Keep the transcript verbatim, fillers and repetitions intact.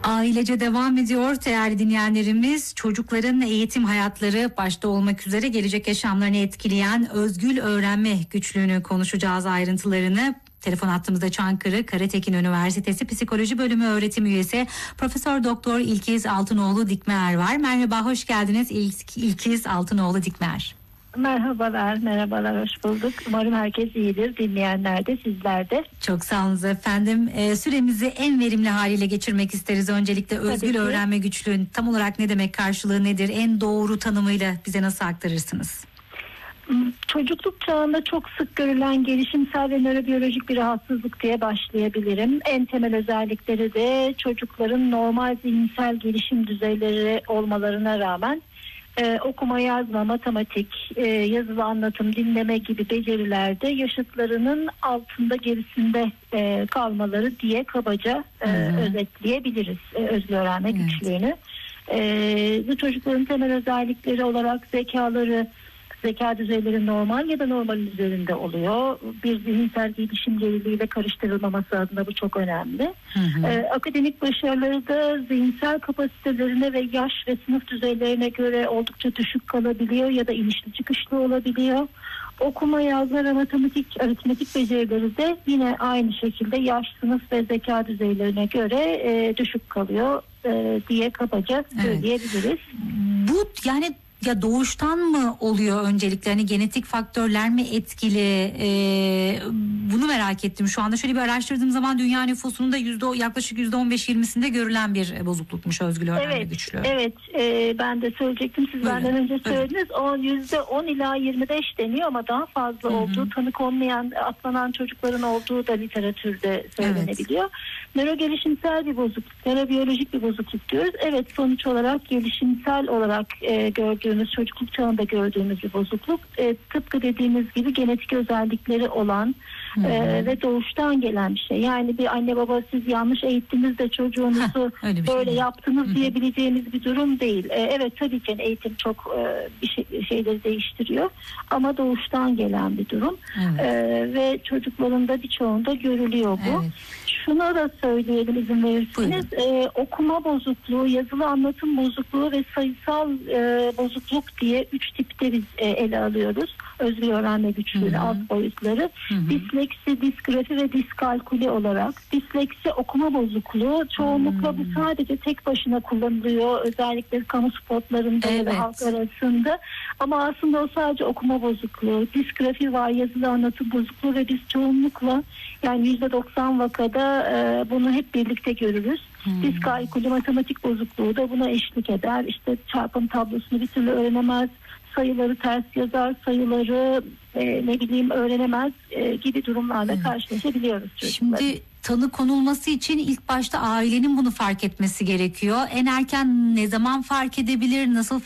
Ailece devam ediyor değerli dinleyenlerimiz. Çocukların eğitim hayatları başta olmak üzere gelecek yaşamlarını etkileyen özgül öğrenme güçlüğünü konuşacağız, ayrıntılarını. Telefon hattımızda Çankırı Karatekin Üniversitesi Psikoloji Bölümü öğretim üyesi Profesör Doktor İlkiz Altınoğlu Dikmeer var. Merhaba, hoş geldiniz İlk, İlkiz Altınoğlu Dikmeer. Merhabalar, merhabalar, hoş bulduk. Umarım herkes iyidir, dinleyenler de, sizler de. Çok sağ olun efendim. Ee, süremizi en verimli haliyle geçirmek isteriz. Öncelikle özgül öğrenme güçlüğün tam olarak ne demek, karşılığı nedir? En doğru tanımıyla bize nasıl aktarırsınız? Çocukluk çağında çok sık görülen gelişimsel ve nörobiyolojik bir rahatsızlık diye başlayabilirim. En temel özellikleri de çocukların normal zihinsel gelişim düzeyleri olmalarına rağmen Ee, okuma, yazma, matematik, e, yazılı anlatım, dinleme gibi becerilerde yaşıtlarının altında, gerisinde e, kalmaları diye kabaca e, özetleyebiliriz e, özgül öğrenme evet. güçlüğünü. E, bu çocukların temel özellikleri olarak zekaları, zeka düzeyleri normal ya da normal üzerinde oluyor. Bir zihinsel gelişim geriliğiyle karıştırılmaması adına bu çok önemli. Hı hı. Ee, akademik başarıları da zihinsel kapasitelerine ve yaş ve sınıf düzeylerine göre oldukça düşük kalabiliyor ya da inişli çıkışlı olabiliyor. Okuma, yazma ve matematik, aritmetik becerileri de yine aynı şekilde yaş, sınıf ve zeka düzeylerine göre e, düşük kalıyor e, diye kabaca söyleyebiliriz. Evet. Bu yani ya doğuştan mı oluyor öncelikle, hani genetik faktörler mi etkili, ee, bunu merak ettim. Şu anda şöyle bir araştırdığım zaman dünya nüfusunun da yüzde, yaklaşık yüzde on beş yirmisinde görülen bir bozuklukmuş özgül öğrenme evet, güçlüğü. Evet e, ben de söyleyecektim, siz Buyurun. benden önce söylediniz. O yüzde on ila yirmi beş deniyor ama daha fazla Hı-hı. olduğu, tanık olmayan, atlanan çocukların olduğu da literatürde söylenebiliyor. Evet. Nörogelişimsel bir bozukluk, nörobiyolojik bir bozukluk diyoruz. Evet, sonuç olarak gelişimsel olarak e, gördüğümüz, çocukluk çağında gördüğümüz bir bozukluk. E, tıpkı dediğimiz gibi genetik özellikleri olan e, ve doğuştan gelen bir şey. Yani bir anne baba siz yanlış eğittiniz de çocuğunuzu Heh, böyle şey yaptınız diyebileceğimiz bir durum değil. E, evet tabii ki eğitim çok e, bir şey, şeyleri değiştiriyor ama doğuştan gelen bir durum. Evet. E, ve çocukların da birçoğunda görülüyor bu. Evet. Şunu da söyleyelim izin verirseniz. E, okuma bozukluğu, yazılı anlatım bozukluğu ve sayısal e, bozukluk diye üç tipte biz e, ele alıyoruz. Özgül öğrenme güçlüğü alt boyutları. Hı hı. Disleksi, disgrafi ve diskalkuli olarak. Disleksi okuma bozukluğu. Çoğunlukla hı. bu sadece tek başına kullanılıyor. Özellikle kamu spotlarında evet. ya da halk arasında. Ama aslında o sadece okuma bozukluğu. Disgrafi var, yazılı anlatım bozukluğu ve biz çoğunlukla yani yüzde doksan vakada e, bunu hep birlikte görürüz. Hmm. Diskalkuli, matematik bozukluğu da buna eşlik eder. İşte çarpım tablosunu bir türlü öğrenemez, sayıları ters yazar, sayıları e, ne bileyim öğrenemez e, gibi durumlarla hmm. karşılaşabiliyoruz çocuklar. Şimdi tanı konulması için ilk başta ailenin bunu fark etmesi gerekiyor. En erken ne zaman fark edebilir, nasıl